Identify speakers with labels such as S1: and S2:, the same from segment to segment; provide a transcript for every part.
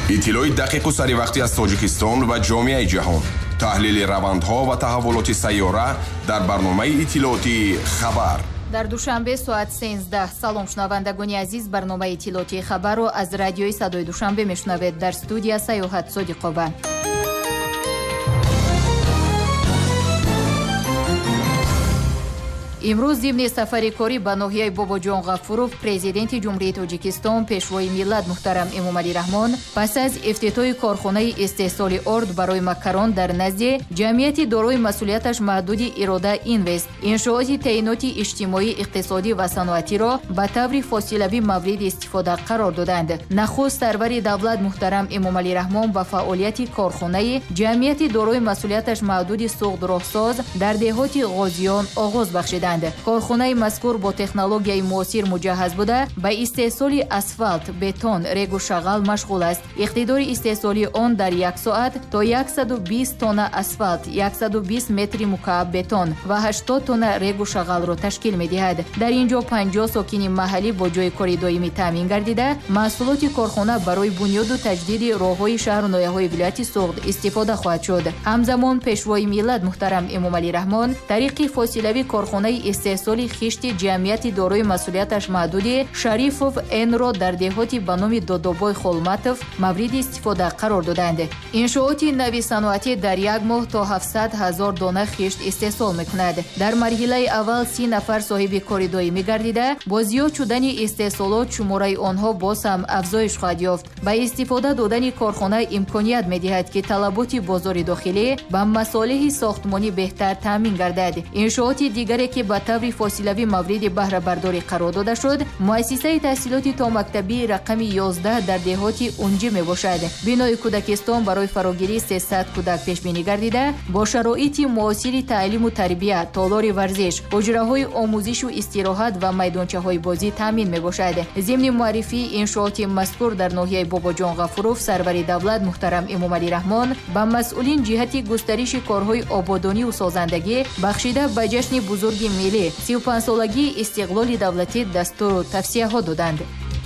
S1: иттилои дақиқу саривақтӣ аз Тоҷикистон ва ҷомеаи ҷаҳон. таҳлили равандҳо ва таҳаввулоти сайёра дар барномаи иттилооти хабар.
S2: дар душанбе соат 13. салом шунавандагони азиз, барномаи иттилооти хабарро аз радиои Садои Душанбе мешунавед. дар студия Саёҳат Содиқова. имрӯз зимни сафари корӣ ба ноҳияи Бобоҷон Ғафуров президенти ҷумҳурии Тоҷикистон пешвои миллат муҳтарам Эмомалӣ Раҳмон пас аз ифтитоҳи корхонаи истеҳсоли орд барои макарон дар назди ҷамъияти дорои масъулияташ маҳдуди Ирода Инвест иншооти таъиноти иҷтимоӣ, иқтисодӣ ва саноатиро ба таври фосилавӣ мавриди истифода қарор доданд. нахуст сарвари давлат муҳтарам Эмомалӣ Раҳмон ба фаъолияти корхонаи ҷамъияти дорои масъулияташ маҳдуди суғдроҳсоз дар деҳоти Ғозиён оғоз бахшиданд. корхонаи мазкур бо технологияи муосир муҷаҳҳаз буда ба истеҳсоли асфалт, бетон, регу шағал машғул аст. иқтидори истеҳсоли он дар як соат то 120 тонна асфалт, 120 метри мукааб бетон ва 80 тонна регу шағалро ташкил медиҳад. дар ин ҷо 50 сокини маҳаллӣ бо ҷои кори доимӣ таъмин гардида, маҳсулоти корхона барои бунёду таҷдиди роҳҳои шаҳру ноҳияҳои вилояти Суғд истифода хоҳад шуд. ҳамзамон пешвои миллат муҳтарам Эмомалӣ Раҳмон тариқи фосилави корхонаи истеҳсоли хишти ҷамъияти дорои масъулияташ маҳдуди Шарифов Энро дар деҳоти ба номи Додобой Холматов мавриди истифода қарор доданд. иншооти нави саноатӣ дар як моҳ то 700 000 дона хишт истеҳсол мекунад. дар марҳилаи аввал 30 нафар соҳиби кори доимӣ гардида, бо зиёд шудани истеҳсолот шумораи онҳо боз ҳам афзоиш хоҳад ёфт. ба истифода додани корхона имконият медиҳад ки талаботи бозори дохилӣ ба масолиҳи сохтмонӣ беҳтар таъмин гардад. иншооти дигаре ки ба таври фосилавӣ мавриди баҳрабардорӣ қарор дода шуд, муассисаи таҳсилоти томактабии рақами 11 дар деҳоти Унҷи мебошад. бинои кӯдакистон барои фарогирии 300 кӯдак пешбинӣ гардида, бо шароити муосири таълиму тарбия, толори варзиш, ҳуҷраҳои омӯзишу истироҳат ва майдончаҳои бозӣ таъмин мебошад. зимни муаррифии иншооти мазкур дар ноҳияи Бобоҷон Ғафуров сарвари давлат муҳтарам Эмомалӣ Раҳмон ба масъулин ҷиҳати густариши корҳои ободониву созандагӣ бахшида ба ҷашни бузурги миллӣ 35-солагии истиқлоли давлатӣ дастуру тавсияҳо доданд.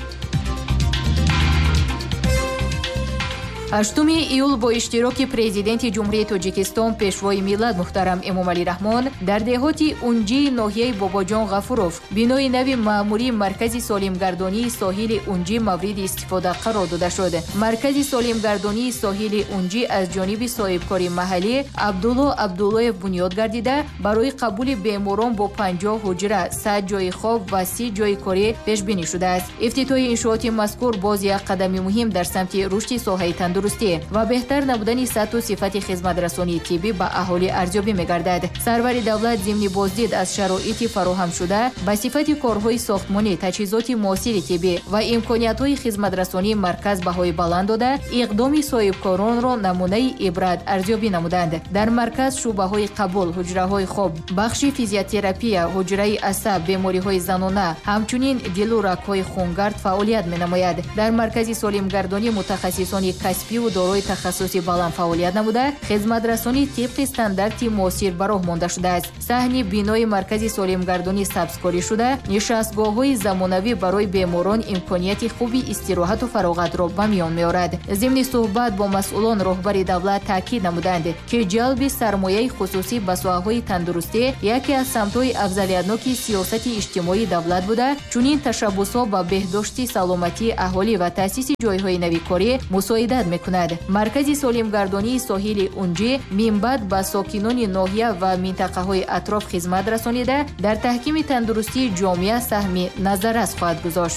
S2: 8 июл бо иштироки президенти ҷумҳурии Тоҷикистон пешвои миллат муҳтарам Эмомалӣ Раҳмон дар деҳоти Унҷии ноҳияи Бобоҷон Ғафуров бинои нави маъмурии маркази солимгардонии соҳили Унҷи мавриди истифода қарор дода шуд. маркази солимгардонии соҳили Унҷи аз ҷониби соҳибкори маҳаллӣ Абдулло Абдуллоев бунёд гардида, барои қабули беморон бо 50 ҳуҷра, 100 ҷойи хоб ва 30 ҷойи корӣ пешбинӣ шудааст. ифтитоҳи иншооти мазкур боз як қадами муҳим дар самти рушди соҳаи тандурустӣ ва беҳтар намудани сатҳу сифати хизматрасонии тиббӣ ба аҳолӣ арзёбӣ мегардад. сарвари давлат зимни боздид аз шароити фароҳамшуда ба сифати корҳои сохтмонӣ, таҷҳизоти муосири тиббӣ ва имкониятҳои хизматрасонии марказ баҳои баланд дода, иқдоми соҳибкоронро намунаи ибрат арзёбӣ намуданд. дар марказ шӯъбаҳои қабул, ҳуҷраҳои хоб, бахши физиотерапия, ҳуҷраи асаб, бемориҳои занона, ҳамчунин дилу рагҳои хунгард фаъолият менамояд. дар маркази солимгардонӣ мутахассисони касбӣ ва дорои тахассуси баланд фаъолият намуда, хизматрасонӣ тибқи стандарти муосир ба роҳ монда шудааст. саҳни бинои маркази солимгардонӣ сабзкорӣ шуда, нишастгоҳҳои замонавӣ барои беморон имконияти хуби истироҳату фароғатро ба миён меорад. зимни суҳбат бо масъулон роҳбари давлат таъкид намуданд, ки ҷалби сармояи хусусӣ ба соҳаҳои тандурустӣ яке аз самтҳои афзалиятноки сиёсати иҷтимоӣ давлат буда, чунин ташаббусҳо ба беҳдошти саломатии аҳолӣ ва таъсиси ҷойҳои навикорӣ мусоидат мекунад. маркази солимгардонии соҳили Унҷи минбаъд ба сокинони ноҳия ва минтақаҳои атроф хизмат расонида, дар таҳкими тандурустии ҷомеа саҳми назаррас хоҳад гузошт.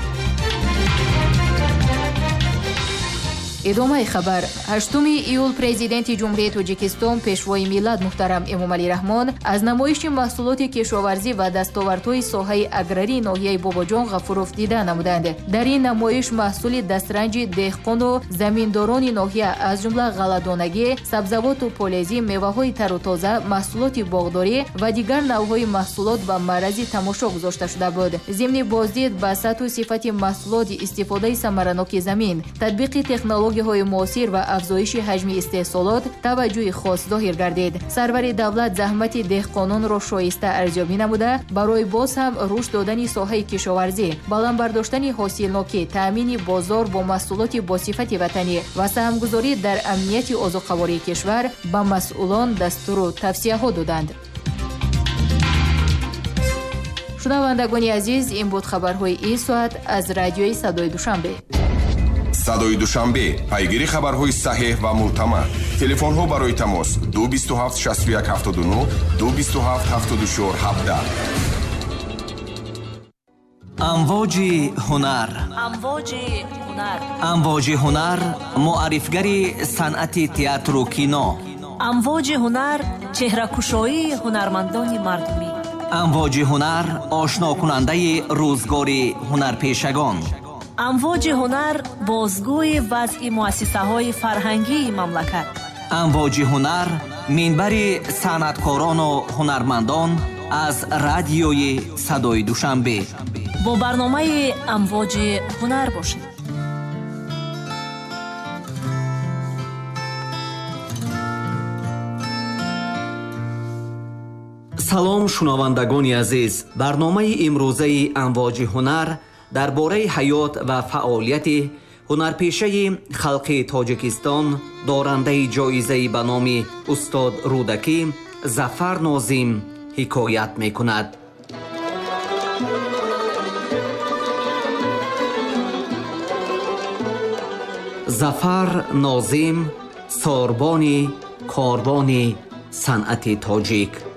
S2: идомаи хабар. 8 июл президенти ҷумҳурии Тоҷикистон пешвои миллат муҳтарам Эмомалӣ Раҳмон аз намоиши маҳсулоти кишоварзӣ ва дастовардҳои соҳаи аграрии ноҳияи Бобоҷон Ғафуров дида намуданд. дар ин намоиш маҳсули дастранҷи деҳқону заминдорони ноҳия аз ҷумла ғалладонагӣ, сабзавоту полезӣ, меваҳои тару тоза, маҳсулоти боғдорӣ ва дигар навъҳои маҳсулот ба маърази тамошо гузошта шуда буд. зимни боздид ба сатҳу сифати маҳсулот, истифодаи самараноки замин, татбиқи технология технологияҳои муосир ва афзоиши ҳаҷми истеҳсолот таваҷҷӯҳи хос зоҳир гардид. Сарвари давлат заҳмати деҳқононро шоиста арзёбӣ намуда, барои боз ҳам рушд додани соҳаи кишоварзӣ, баландбардоштани ҳосилнокӣ, таъмини бозор бо маҳсулоти босифати ватанӣ ва саҳмгузорӣ дар амнияти озуқавории кишвар ба масъулон дастуру тавсияҳо доданд. шунавандагони азиз, ин буд хабарҳои ин соат аз радиои Садои Душанбе.
S1: Садои Душанбе, пайгири хабарҳои саҳеҳ ва мӯътамад. Телефонҳо барои тамос 227 61 79 227 74 17.
S3: амвоҷи ҳунар. амвоҷи ҳунар муаррифгари санъати театру кино.
S4: амвоҷи ҳунар чеҳракушоии ҳунармандони мардумӣ.
S3: амвоҷи ҳунар ошнокунандаи рӯзгори ҳунарпешагон.
S4: амвоҷи ҳунар бозгӯи вазъи муассисаҳои фарҳангии мамлакат.
S3: амвоҷи ҳунар минбари санъаткорону ҳунармандон аз радиои Садои Душанбе.
S4: бо барномаи амвоҷи ҳунар бошед.
S3: салом шунавандагони азиз, барномаи имрӯзаи амвоҷи ҳунар дар бораи ҳаёт ва фаъолияти ҳунарпешаи халқи Тоҷикистон, дорандаи ҷоизаи ба номи устод Рӯдакӣ Зафар Нозим ҳикоят мекунад. Зафар Нозим сорбони корбони санъати тоҷик.